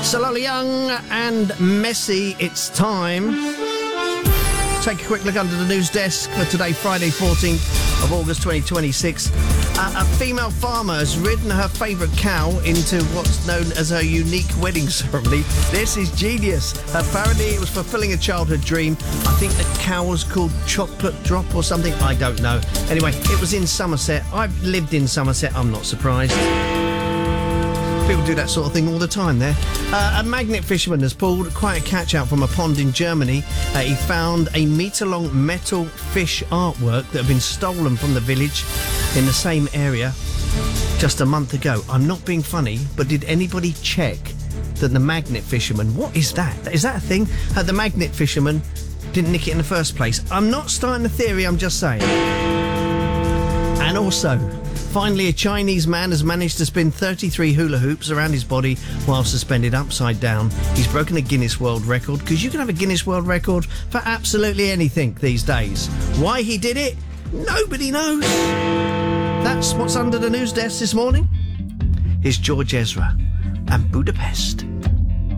Lola Young and Messi, it's time. Take a quick look under the news desk for today, Friday 14th of August 2026. A female farmer has ridden her favourite cow into what's known as her unique wedding ceremony. This is genius. Apparently it was fulfilling a childhood dream. I think the cow was called Chocolate Drop or something. I don't know. Anyway, it was in Somerset. I've lived in Somerset. I'm not surprised. People do that sort of thing all the time there. A magnet fisherman has pulled quite a catch out from a pond in Germany. He found a metre-long metal fish artwork that had been stolen from the village in the same area just a month ago. I'm not being funny, but did anybody check that the magnet fisherman... What is that? Is that a thing? The magnet fisherman didn't nick it in the first place. I'm not starting a theory, I'm just saying. And also... Finally, a Chinese man has managed to spin 33 hula hoops around his body while suspended upside down. He's broken a Guinness World Record, because you can have a Guinness World Record for absolutely anything these days. Why he did it, nobody knows. That's what's under the news desk this morning. Here's George Ezra and Budapest.